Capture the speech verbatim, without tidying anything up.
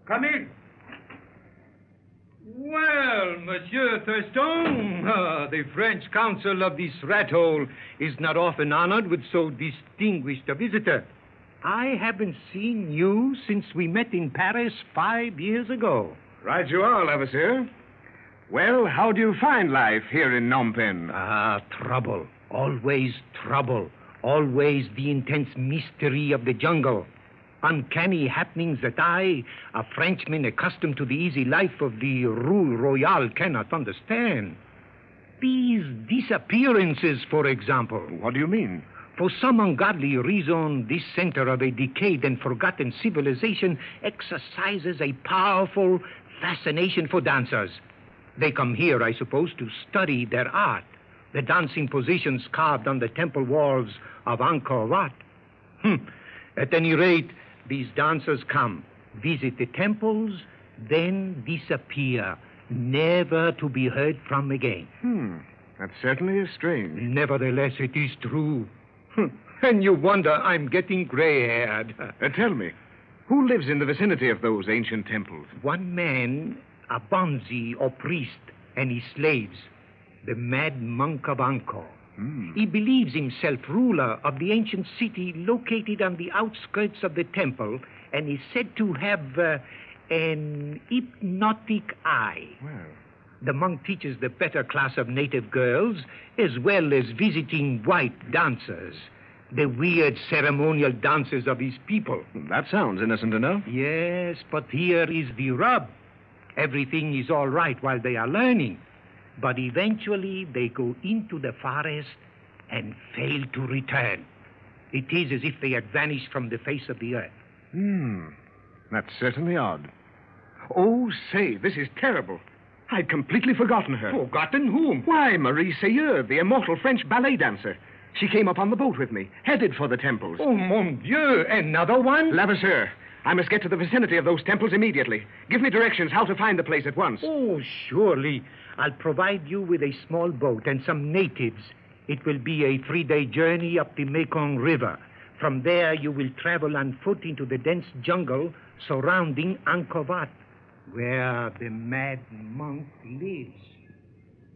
Come in. Well, Monsieur Thurston, uh, the French counsel of this rat hole is not often honored with so distinguished a visitor. I haven't seen you since we met in Paris five years ago. Right you are, Levasseur. Well, how do you find life here in Phnom Penh? Ah, trouble. Always trouble. Always the intense mystery of the jungle. Uncanny happenings that I, a Frenchman accustomed to the easy life of the Rue Royale, cannot understand. These disappearances, for example. What do you mean? For some ungodly reason, this center of a decayed and forgotten civilization exercises a powerful fascination for dancers. They come here, I suppose, to study their art, the dancing positions carved on the temple walls of Angkor Wat. Hmm. At any rate, these dancers come, visit the temples, then disappear, never to be heard from again. Hmm. That certainly is strange. Nevertheless, it is true. And you wonder I'm getting gray-haired. Uh, tell me, who lives in the vicinity of those ancient temples? One man, a bonze or priest, and his slaves, the mad monk of Angkor. Hmm. He believes himself ruler of the ancient city located on the outskirts of the temple, and is said to have uh, an hypnotic eye. Well, the monk teaches the better class of native girls, as well as visiting white dancers, the weird ceremonial dances of his people. that sounds innocent enough. Yes, but here is the rub. Everything is all right while they are learning, but eventually they go into the forest and fail to return. It is as if they had vanished from the face of the earth. Hmm. That's certainly odd. Oh, say, this is terrible. I'd completely forgotten her. Forgotten whom? Why, Marie Seyeur, the immortal French ballet dancer. She came up on the boat with me, headed for the temples. Oh, mon Dieu, another one? Levasseur, I must get to the vicinity of those temples immediately. Give me directions how to find the place at once. Oh, surely. I'll provide you with a small boat and some natives. It will be a three-day journey up the Mekong River. From there, you will travel on foot into the dense jungle surrounding Angkor Wat, where the mad monk lives.